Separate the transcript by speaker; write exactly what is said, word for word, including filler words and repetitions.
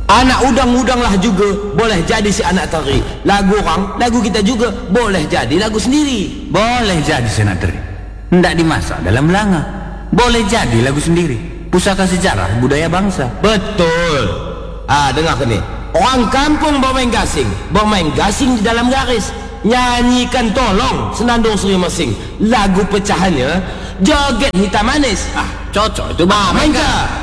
Speaker 1: Anak udang-udang lah juga boleh jadi si anak teri. Lagu orang, lagu kita juga boleh jadi lagu sendiri.
Speaker 2: Boleh jadi si anak teri, hendak dimasak dalam belanga. Boleh jadi lagu sendiri, pusaka sejarah budaya bangsa.
Speaker 1: Betul. Ah, dengar ke ni. Orang kampung bermain gasing, bermain gasing di dalam garis. Nyanyikan tolong senandung Seri Mersing. Lagu pecahannya Joget Hitam Manis.
Speaker 2: Ah, cocok itu
Speaker 1: Ah,
Speaker 2: bang.
Speaker 1: main ke?